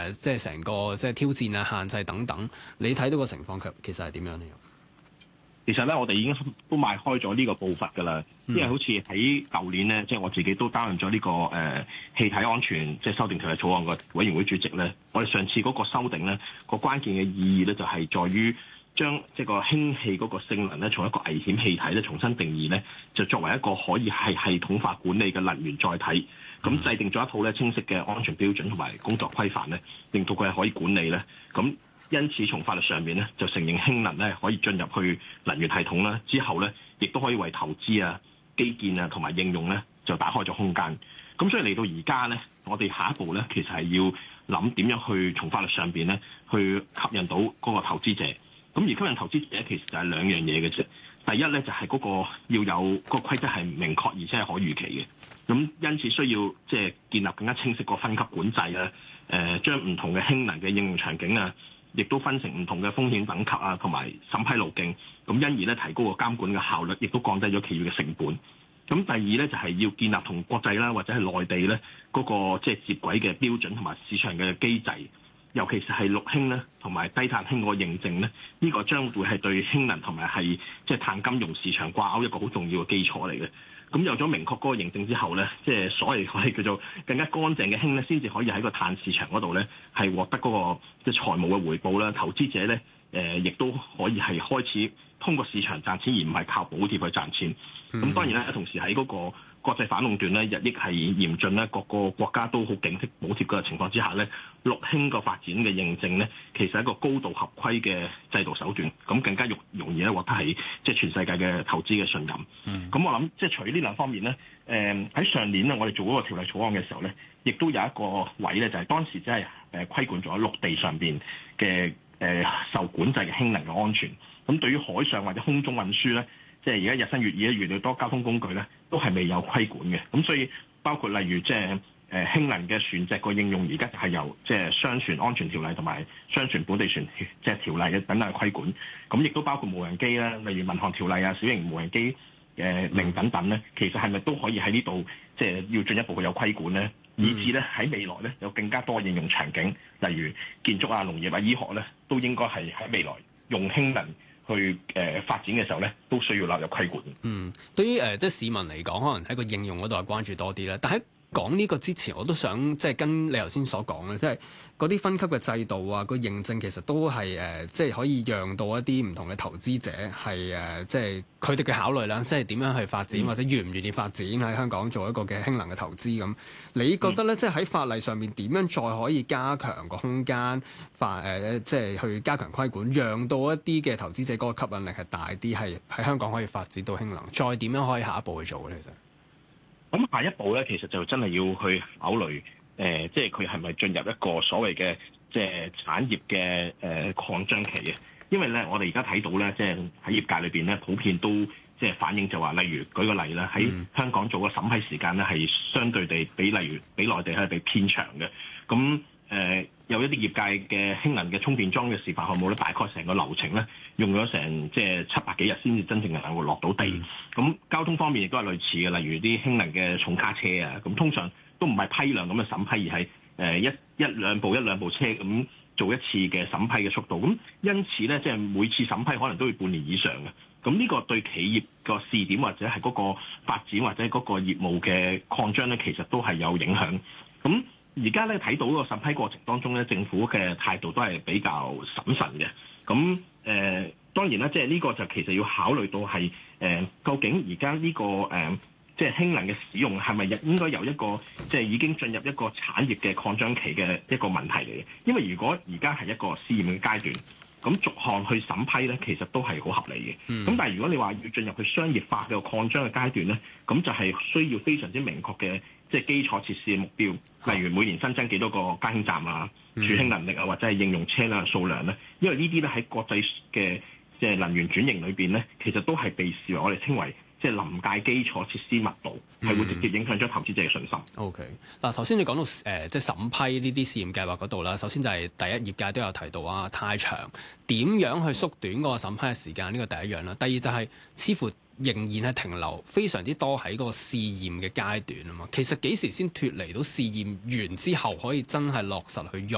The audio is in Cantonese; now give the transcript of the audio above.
即係成個即係挑戰啊、限制等等，你睇到個情況其實係點樣呢？ 其實咧，我哋已經都邁開咗呢個步伐㗎啦。因為好似喺舊年咧，即係我自己都擔任咗呢個氣體安全即係修訂條例草案嘅委員會主席咧。我哋上次嗰個修訂咧，個關鍵嘅意義咧，就係在於將即係個氫氣嗰個性能咧，從一個危險氣體咧重新定義咧，就作為一個可以係系統化管理嘅能源載體。咁制定咗一套咧清晰嘅安全標準同埋工作規範咧，令到佢係可以管理咧。咁因此，從法律上面咧，就承認氫能咧可以進入去能源系統啦。之後咧，亦都可以為投資啊、基建啊同埋應用咧，就打開咗空間。咁所以嚟到而家咧，我哋下一步咧，其實係要諗點樣去從法律上邊咧，去吸引到嗰個投資者。咁而吸引投資者其實就係兩樣嘢嘅啫。第一咧就係嗰個要有個規則係明確而且係可預期嘅。咁因此需要即係建立更加清晰個分級管制啊。將唔同嘅氫能嘅應用場景啊，亦都分成唔同嘅風險等級啊，同埋審批路徑，咁因而咧提高個監管嘅效率，亦都降低咗企業嘅成本。咁第二咧就係要建立同國際啦，或者係內地咧嗰個即係接軌嘅標準同埋市場嘅機制，尤其是係綠氫咧同埋低碳氫個認證咧，呢個將會係對氫能同埋係即係碳金融市場掛鈎一個好重要嘅基礎嚟嘅。咁有咗明確嗰個認證之後咧，即係所謂可以叫做更加乾淨嘅氫咧，先至可以喺個碳市場嗰度咧係獲得嗰個即係財務嘅回報啦。投資者咧亦都可以係開始通過市場賺錢，而唔係靠補貼去賺錢。咁當然咧，同時喺嗰個國際反壟斷咧日益係嚴峻咧，各個國家都好警惕補貼嘅情況之下咧，綠氫個發展嘅認證咧，其實係一個高度合規嘅制度手段，咁更加容易咧獲得係即係全世界嘅投資嘅信任。咁我諗即係除咗呢兩方面咧，喺上年咧我哋做嗰個條例草案嘅時候咧，亦都有一個位咧，就係當時即係規管咗陸地上邊嘅受管制嘅氫能嘅安全。咁對於海上或者空中運輸咧，即係而家日新月異咧，越嚟越多交通工具咧，都係未有規管嘅。咁所以包括例如即係氫能嘅船隻個應用，而家就係由即係商船安全條例同埋商船本地船隻條例嘅等等規管。咁亦都包括無人機啦，例如民航條例啊、小型無人機令等等咧，其實係咪都可以喺呢度即係要進一步去有規管咧？以至咧喺未來咧有更加多應用場景，例如建築啊、農業啊、醫學咧，都應該係喺未來用氫能去發展嘅時候咧，都需要納入規管。 對於即係市民嚟講，可能喺個應用嗰度係關注多啲啦。但喺講呢個之前，我都想即係跟你頭先所講嘅，即係嗰啲分級嘅制度啊，個認證其實都係即係可以讓到一啲唔同嘅投資者係即係佢哋嘅考慮啦，即係點樣去發展或者願唔願意發展喺香港做一個嘅氫能嘅投資咁。你覺得咧，即係喺法例上面點樣再可以加強個空間，即係去加強規管，讓到一啲嘅投資者嗰個吸引力係大啲，係喺香港可以發展到氫能，再點樣可以下一步去做咧？其實？ 咁下一步咧，其實就真係要去考慮，即係佢係咪進入一個所謂嘅即係產業嘅擴張期嘅？因為咧，我哋而家睇到咧，即係喺業界裏邊咧，普遍都即係反映就話，例如舉個例啦，喺香港做個審批時間咧，係相對地比內地係比偏長嘅。咁有一啲業界嘅氫能嘅充電樁嘅示範項目咧，大概成個流程咧用咗成即係700幾日先至真正能夠落到地。咁交通方面亦都係類似嘅，例如啲氫能嘅重卡車啊，咁通常都唔係批量咁嘅審批，而係一兩部車咁做一次嘅審批嘅速度。咁因此咧，即係每次審批可能都要半年以上嘅。咁呢個對企業個試點或者係嗰個發展或者嗰個業務嘅擴張咧，其實都係有影響。咁而家咧睇到個審批過程當中咧，政府嘅態度都係比較審慎嘅。咁當然啦，即係呢個就其實要考慮到係究竟而家呢個即係氫能嘅使用係咪應該由一個即係已經進入一個產業嘅擴張期嘅一個問題嚟嘅？因為如果而家係一個試驗嘅階段，咁逐項去審批咧，其實都係好合理嘅。咁但係如果你話要進入去商業化嘅擴張嘅階段咧，咁就係需要非常之明確嘅即係基礎設施嘅目標，例如每年新增幾多個加氫站啊、儲氫能力啊，或者係應用車輛數量咧。因為呢啲咧喺國際嘅即係能源轉型裏邊咧，其實都係被視為我哋稱為即係臨界基礎設施密度，係會直接影響咗投資者嘅信心。 OK， 嗱，頭先你講到即係審批呢啲試驗計劃嗰度啦，首先就係第一，業界都有提到啊，太長，點樣去縮短嗰個審批嘅時間？呢個第一樣啦。第二就係似乎仍然係停留非常之多喺嗰個試驗嘅階段啊嘛。其實幾時先脫離到試驗完之後可以真係落實去用